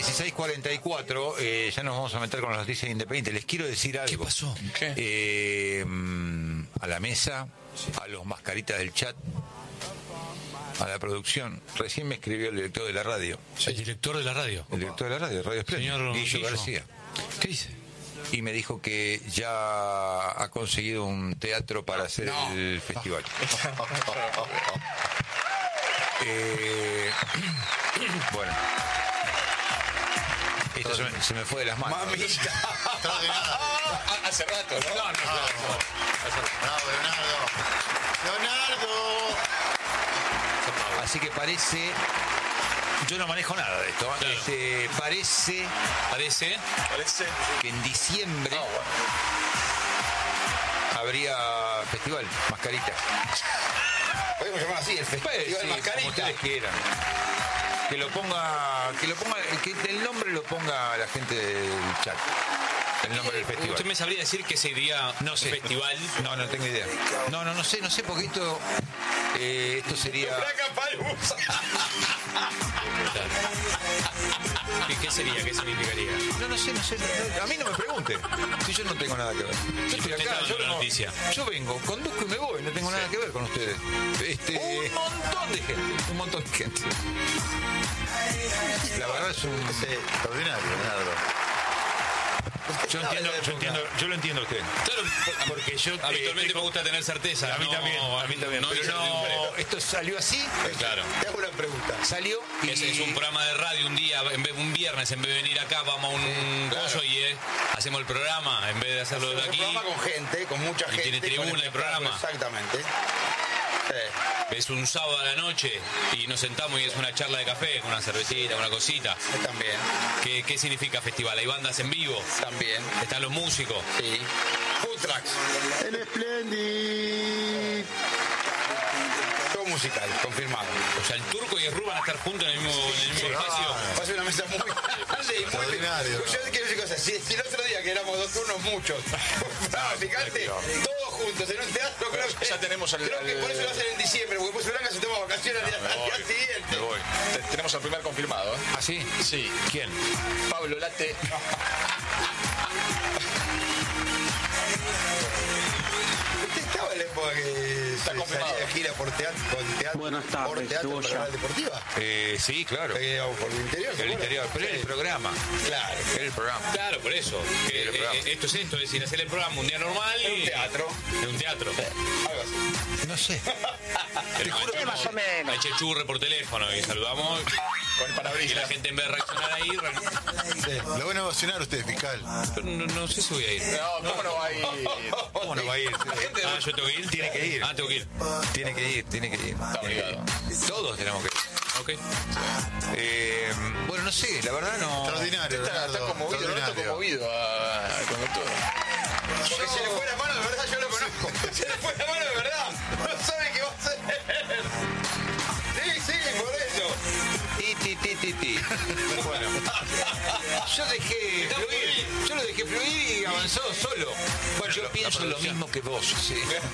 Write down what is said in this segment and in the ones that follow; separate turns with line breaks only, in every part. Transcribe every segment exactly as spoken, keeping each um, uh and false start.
dieciséis cuarenta y cuatro, eh, ya nos vamos a meter con las noticias independientes. Les quiero decir algo.
¿Qué pasó? ¿Qué?
Eh, a la mesa, a los mascaritas del chat, a la producción. Recién me escribió el director de la radio.
El director de la radio.
El director de la radio, Radio Esplendid,
Señor
Guillo
Guillo.
García.
¿Qué dice?
Y me dijo que ya ha conseguido un teatro para hacer
No.
el festival. eh, bueno. Esto se me, se me fue de las manos.
Mamita. Hace rato, ¿no? No, no, no.
Bravo, Leonardo. Leonardo.
Así que parece... Yo no manejo nada de esto. ¿eh?
Claro.
Este, parece
Parece.
Parece.
que en diciembre
Ah, bueno.
habría festival, mascarita.
Podemos llamar así, el festival
Sí, como
mascarita.
ustedes quieran. Que lo ponga, que lo ponga, que el nombre lo ponga la gente del chat. El nombre del festival.
¿Usted me sabría decir que sería
No sé.
festival?
No, no tengo idea. No, no, no sé, no sé, porque esto, eh, esto sería...
¿Qué, ¿Qué sería? ¿Qué significaría?
No, no sé, no sé. no, a mí no me pregunte. Si yo no tengo nada que ver. Yo estoy
Usted
acá,
está
yo,
dando la
no-
noticia.
yo vengo, conduzco y me voy. No tengo nada que ver con ustedes. Este, un montón de gente. Un montón de gente. La verdad es un...
Sí, extraordinario, Leonardo.
Yo entiendo, yo entiendo, yo lo entiendo a usted.
Claro,
Porque yo eh,
habitualmente
tengo-
me gusta tener certeza.
a mí
no-
también, a mí también.
No
pero
incertidumbre.
no, esto salió así.
Claro.
Te hago una pregunta.
Salió y
Es, es un programa de radio un día, en vez un viernes, en vez de venir acá, vamos a un
claro.
coso y eh, hacemos el programa, en vez de hacerlo de
Es un
aquí.
programa con gente, con mucha
Y
gente.
tiene tribuna
con
el
espectáculo,
programa.
Exactamente. Sí.
Es un sábado a la noche y nos sentamos y es una charla de café, con una cervecita, una cosita.
También,
¿Qué, qué significa festival? ¿Hay bandas en vivo?
también.
¿Están los músicos?
Sí. Food trucks.
El Splendid.
Show musical, confirmado.
O sea, el Turco y el Ru van a estar juntos en el mismo, en el mismo espacio.
Va a ser una mesa muy grande y muy...
Extraordinario.
Yo quiero decir cosas. Si, si el otro día, que éramos dos turnos muchos, no, fíjate, todos juntos en un teatro, creo que...
Ya tenemos al-
Creo que por eso lo hacen en diciembre, porque después Blanca se toma vacaciones al día, al día siguiente.
Me voy. Te- Tenemos al primer confirmado, ¿eh?
¿Ah, sí?
Sí.
¿Quién?
Pablo Late.
¿Usted estaba en la época que
Está
se
confirmado.
salía de gira por teatro, con teatro,
Buenas tardes,
por teatro
Cebolla.
Nacional Deportiva?
Eh, sí, claro.
Eh, o por el interior. ¿se
El
acuerda?
interior, pero era el programa.
Claro.
Era el programa.
Claro, por eso. Que,
El programa.
eh, esto es esto, es decir, hacer el programa un día normal
En un
y-
teatro.
En un teatro.
Algo así.
No sé.
Te juro que
más o menos.
Eche churre por teléfono y saludamos.
Con el
Y
parabrisas.
la gente en vez de reaccionar ahí, re-
Lo van a emocionar usted, fiscal.
Pero no, no sé si voy a ir.
No, ¿cómo no va a ir?
¿Cómo no va a ir?
Ah, yo tengo que ir.
Tiene que ir.
Ah, tengo que ir.
Tiene que ir, tiene que ir.
Está obligado.
Todos tenemos que ir.
Ok.
Eh, bueno, no sé, la verdad no.
Extraordinario,
Está,
Leonardo.
está conmovido, no está
Extraordinario.
conmovido a- al conductor.
Porque se le fue la mano de verdad, yo lo conozco. Se le fue la mano de verdad. No sabe qué va a hacer. Sí, sí, por eso.
Ti, ti, ti, ti, ti. Bueno. Yo dejé fluir. Yo lo dejé fluir y avanzó solo. Bueno, yo pienso lo mismo que vos, sí.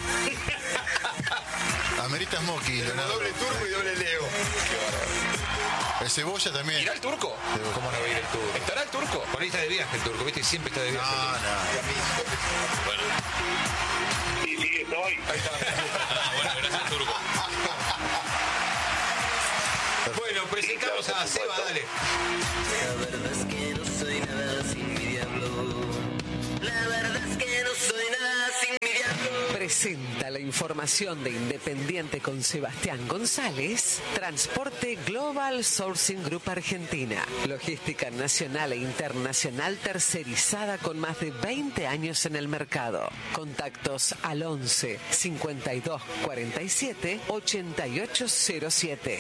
Amerita Smoky, Leonardo.
Doble turbo y doble Leo.
El Cebolla también.
¿Irá el turco?
¿Cómo no va a ir el turco?
¿Estará el turco?
Por ahí está de viaje el turco, ¿viste? Siempre está de
No,
viaje.
no.
Bueno.
Sí, sí, estoy.
Ahí está. Ah, bueno, gracias, Turco.
Bueno, presentamos a Seba, dale.
La verdad es que no soy nada sin mi diablo. La verdad es que no soy nada sin mi diablo.
Presenta la información de Independiente con Sebastián González. Transporte Global Sourcing Group Argentina. Logística nacional e internacional tercerizada con más de veinte años en el mercado. Contactos al once cincuenta y dos cuarenta y siete ochenta y ocho cero siete.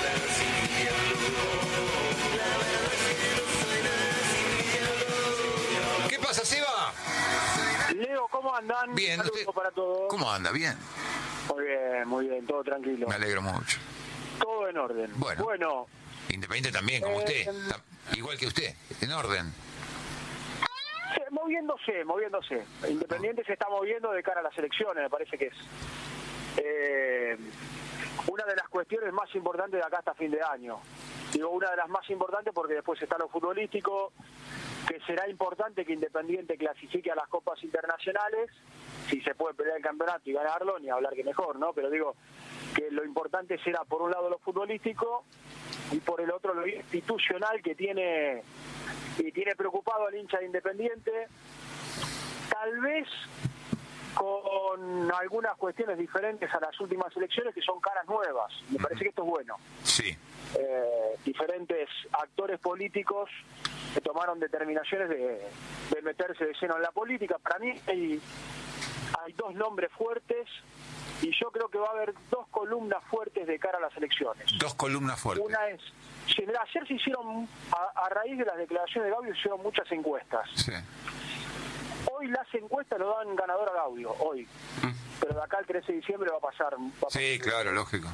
¿Qué pasa, Seba?
Leo, ¿cómo andan?
Bien,
Saludos
usted-
para todos.
¿Cómo anda? Bien.
Muy bien, muy bien, todo tranquilo.
Me alegro mucho.
Todo en orden.
Bueno.
Bueno,
Independiente también, como
Eh,
usted.
em-
Tam- Igual que usted, en orden.
sí, moviéndose, moviéndose. Independiente se está moviendo de cara a las elecciones, me parece que es eh, una de las cuestiones más importantes de acá hasta fin de año. Digo, una de las más importantes porque después está lo futbolístico, que será importante que Independiente clasifique a las copas internacionales, si se puede pelear el campeonato y ganarlo, ni hablar que mejor, ¿no? Pero digo que lo importante será por un lado lo futbolístico y por el otro lo institucional que tiene y tiene preocupado al hincha de Independiente, tal vez con algunas cuestiones diferentes a las últimas elecciones que son caras nuevas. Me parece que esto es bueno.
Sí.
Eh, diferentes actores políticos que tomaron determinaciones de, de meterse de lleno en la política. Para mí hay, hay dos nombres fuertes y yo creo que va a haber dos columnas fuertes de cara a las elecciones.
Dos columnas fuertes.
Una es, si, ayer se hicieron, a, a raíz de las declaraciones de Gaudio, se hicieron muchas encuestas.
Sí.
Hoy las encuestas lo dan ganador a Gaudio, hoy. Mm. Pero de acá al trece de diciembre va a pasar. Va a pasar
sí, claro, lógico.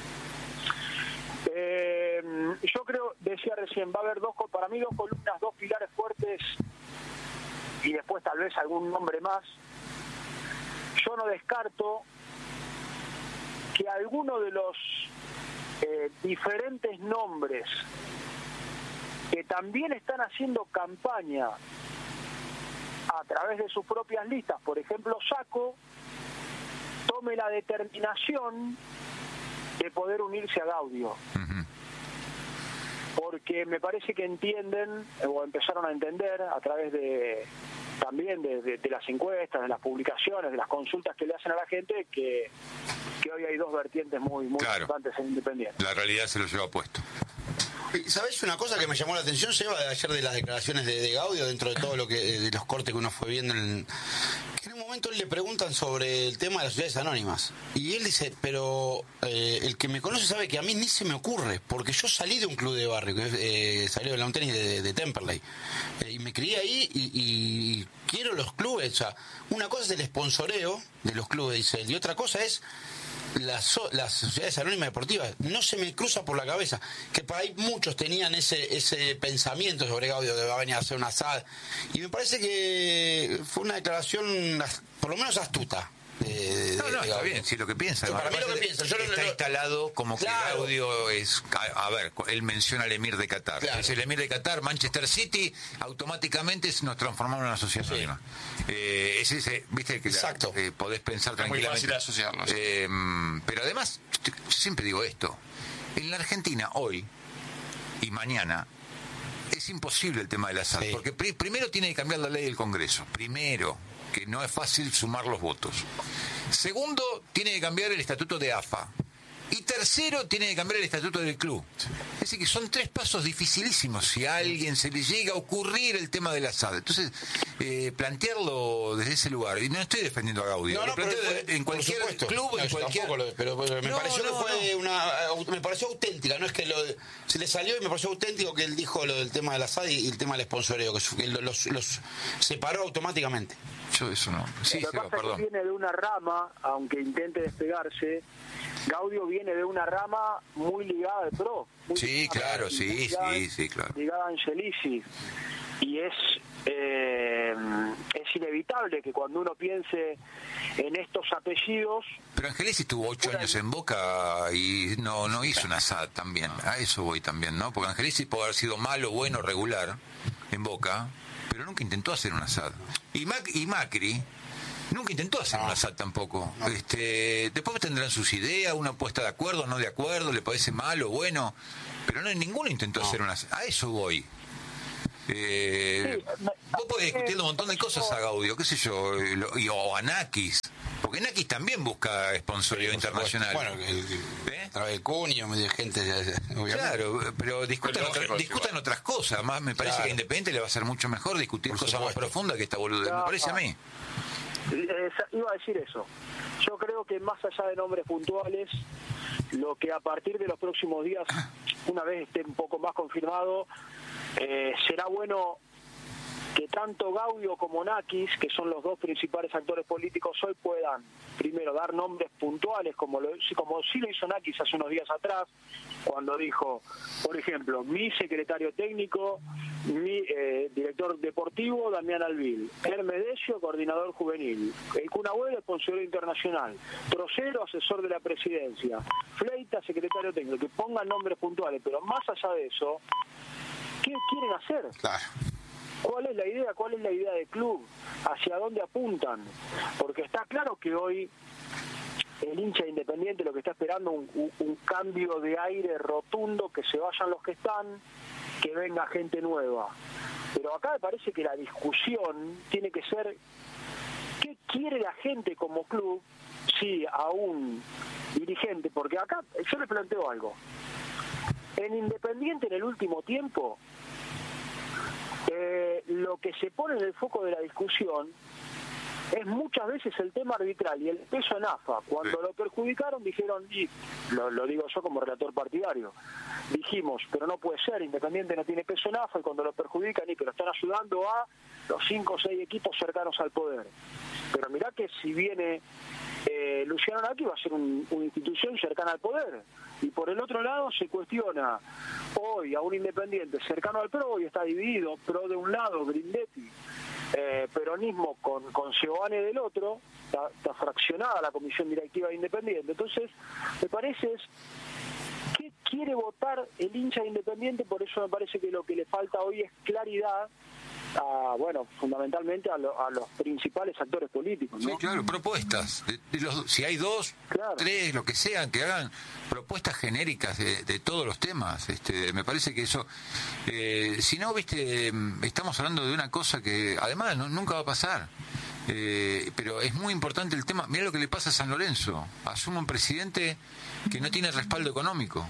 Eh, yo creo, decía recién, va a haber dos, para mí dos columnas, dos pilares fuertes y después tal vez algún nombre más. Yo no descarto que alguno de los eh, diferentes nombres que también están haciendo campaña a través de sus propias listas, por ejemplo Sacco, tome la determinación de poder unirse a Gaudio. Uh-huh. Porque me parece que entienden, o empezaron a entender a través de también de, de, de las encuestas, de las publicaciones, de las consultas que le hacen a la gente, que, que hoy hay dos vertientes muy, muy claro. importantes en Independiente.
La realidad se lo lleva puesto.
¿Sabés una cosa que me llamó la atención, Seba, de ayer de las declaraciones de, de Gaudio, dentro de todo lo que de los cortes que uno fue viendo? En, que en un momento le preguntan sobre el tema de las sociedades anónimas. Y él dice, pero eh, el que me conoce sabe que a mí ni se me ocurre, porque yo salí de un club de barrio, que eh, salí de la tenis de, de Temperley. Eh, y me crié ahí y, y quiero los clubes. O sea, una cosa es el sponsoreo de los clubes, dice él, y otra cosa es Las, so, las sociedades anónimas deportivas. No se me cruza por la cabeza que por ahí muchos tenían ese ese pensamiento sobre Gaudio, que va a venir a hacer una S A D, y me parece que fue una declaración por lo menos astuta. De, de,
no, no,
de
está bien, si lo que piensa.
Sí, para mí lo que piensa. Yo
está
lo,
instalado como
claro.
que Gaudio es. A, a ver, él menciona al Emir de Qatar. Claro. Es el Emir de Qatar, Manchester City, automáticamente nos transformamos en una sociedad sí. anónima. Eh, es ese, viste, que
Exacto.
La, eh, podés pensar
es
tranquilamente.
Muy fácil asociarlo.
Eh, pero además, yo siempre digo esto: en la Argentina, hoy y mañana, es imposible el tema de la S A D. Sí. Porque pr- primero tiene que cambiar la ley del Congreso. Primero. Que no es fácil sumar los votos. Segundo, tiene que cambiar el estatuto de A F A. Y tercero, tiene que cambiar el estatuto del club. Es decir, que son tres pasos dificilísimos si a alguien se le llega a ocurrir el tema de la S A D. Entonces, eh, plantearlo desde ese lugar, y no estoy defendiendo a Gaudio,
no, no, pero fue,
en cualquier club,
no,
en cualquier...
Lo, pero, pero me
no,
pareció
no,
que fue
no.
una... Me pareció auténtica, no es que lo, se le salió y me pareció auténtico que él dijo lo del tema de la S A D y el tema del sponsoreo, que los, los separó automáticamente.
Yo eso no. Sí,
lo que
Seba,
pasa
perdón.
es que viene de una rama, aunque intente despegarse, Gaudio viene de una rama muy ligada al pro. Muy
sí, claro, sí,
ligada,
sí, sí, claro.
Ligada a Angelici. Y es, eh, es inevitable que cuando uno piense en estos apellidos...
Pero Angelici estuvo ocho fueran... años en Boca y no no hizo una S A D también. A eso voy también, ¿no? Porque Angelici puede haber sido malo, bueno, regular en Boca, pero nunca intentó hacer una S A D. Y, Mac, y Macri nunca intentó hacer no. una S A D tampoco. No. Este, después tendrán sus ideas, una puesta de acuerdo, no de acuerdo, le parece malo, bueno, pero no ninguno intentó no. hacer una S A D. A eso voy. Eh, sí, vos podés discutir un montón de cosas a Gaudio, qué sé yo, y, o a Nakis, porque Nakis también busca sponsorio sí, internacional.
Bueno, el, el, ¿Eh? a través de Cunio, de gente, obviamente.
Claro, pero discutan, otra, discutan otras cosas. Más me parece claro. que a Independiente le va a ser mucho mejor discutir Por cosas supuesto. más profundas que esta boludez. Claro. Me parece a mí.
Eh, iba a decir eso. Yo creo que más allá de nombres puntuales, lo que a partir de los próximos días, una vez esté un poco más confirmado, eh, será bueno que tanto Gaudio como Nakis, que son los dos principales actores políticos hoy, puedan primero dar nombres puntuales, como lo como sí lo hizo Nakis hace unos días atrás, cuando dijo, por ejemplo, mi secretario técnico Mi eh, director deportivo, Damián Alvil. Hermes Decio, coordinador juvenil. El Kun Agüero, sponsor internacional. Trocero, asesor de la presidencia. Fleita, secretario técnico. Que pongan nombres puntuales, pero más allá de eso, ¿qué quieren hacer?
Claro.
¿Cuál es la idea? ¿Cuál es la idea del club? ¿Hacia dónde apuntan? Porque está claro que hoy el hincha Independiente lo que está esperando un, un, un cambio de aire rotundo, que se vayan los que están, que venga gente nueva. Pero acá me parece que la discusión tiene que ser ¿qué quiere la gente como club? Sí, a un dirigente, porque acá yo le planteo algo. En Independiente en el último tiempo, eh, lo que se pone en el foco de la discusión es muchas veces el tema arbitral y el peso en A F A. Cuando sí. lo perjudicaron dijeron, y lo, lo digo yo como relator partidario, dijimos, pero no puede ser, Independiente no tiene peso en A F A y cuando lo perjudican, y pero están ayudando a los cinco o seis equipos cercanos al poder. Pero mirá que si viene eh, Luciano Naki va a ser un, una institución cercana al poder. Y por el otro lado se cuestiona hoy a un Independiente cercano al PRO y está dividido, PRO de un lado, Grindetti, Eh, peronismo con, con Seoane del otro, está, está fraccionada la comisión directiva de Independiente. Entonces, me parece es ¿qué quiere votar el hincha de Independiente? Por eso me parece que lo que le falta hoy es claridad a, bueno, fundamentalmente a, lo, a los principales actores políticos, ¿no?
Sí, claro, propuestas. De, de los, si hay dos, claro. tres, lo que sean, que hagan propuestas genéricas de, de todos los temas. Este, me parece que eso, eh, si no, viste, estamos hablando de una cosa que además no, nunca va a pasar. Eh, pero es muy importante el tema. Mira lo que le pasa a San Lorenzo. Asume un presidente que no tiene respaldo económico,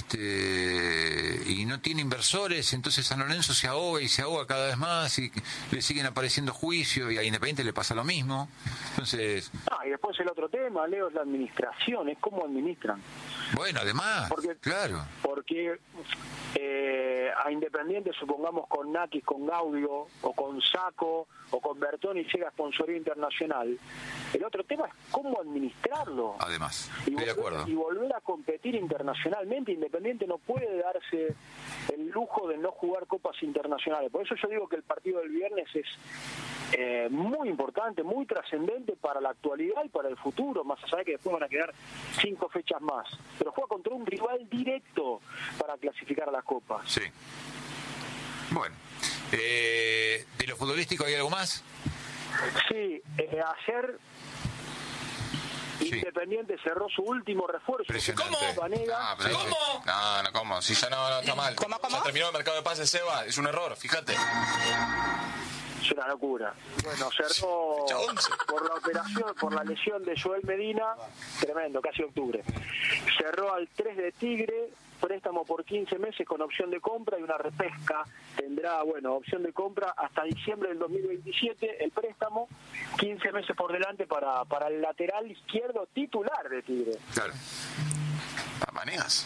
este, y no tiene inversores, entonces San Lorenzo se ahoga y se ahoga cada vez más y le siguen apareciendo juicios, y a Independiente le pasa lo mismo. Entonces,
ah, y después el otro tema, Leo, es la administración, es cómo administran.
Bueno, además, porque, claro.
Porque eh, a Independiente, supongamos con Nakis, con Gaudio, o con Saco, o con Bertoni, llega sponsoría internacional. El otro tema es cómo administrarlo.
Además,
y
estoy
volver,
de acuerdo.
Y volver a competir internacionalmente. Independiente no puede darse el lujo de no jugar copas internacionales. Por eso yo digo que el partido del viernes es eh, muy importante, muy trascendente para la actualidad y para el futuro, más allá de que después van a quedar cinco fechas más. Pero juega contra un rival directo para clasificar a las copas.
Sí. Bueno, eh, ¿de lo futbolístico hay algo más?
Sí, eh, ayer sí. Independiente cerró su último refuerzo.
¿Cómo?
Ah, pero ¿Cómo? Sí. No, no, ¿cómo? Si ya no, no está mal.
¿Cómo, cómo?
Ya terminó el mercado de pases, Seba. Es un error, fíjate.
Es una locura. Bueno, cerró por la operación, por la lesión de Joel Medina, tremendo, casi octubre. Cerró al tres de Tigre, préstamo por quince meses con opción de compra y una repesca. Tendrá, bueno, opción de compra hasta diciembre del dos mil veintisiete, el préstamo, quince meses por delante para, para el lateral izquierdo titular de Tigre.
Claro.
Manejas.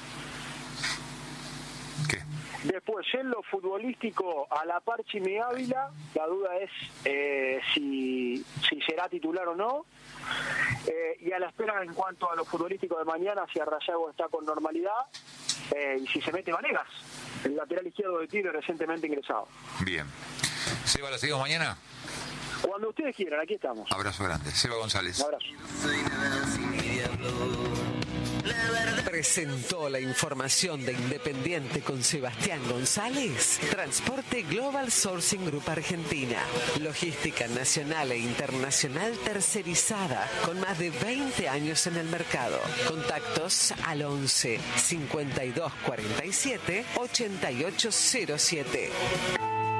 ¿Qué?
Después, en lo futbolístico, a la par Chimi Ávila, la duda es eh, si, si será titular o no. Eh, y a la espera en cuanto a lo futbolístico de mañana, si Arrayago está con normalidad, eh, y si se mete Vanegas, el lateral izquierdo de Tigre recientemente ingresado.
Bien. Seba, ¿la seguimos mañana?
Cuando ustedes quieran, aquí estamos.
Abrazo grande. Seba González.
Un abrazo.
Presentó la información de Independiente con Sebastián González. Transporte Global Sourcing Group Argentina. Logística nacional e internacional tercerizada con más de veinte años en el mercado. Contactos al once cincuenta y dos cuarenta y siete ochenta y ocho cero siete.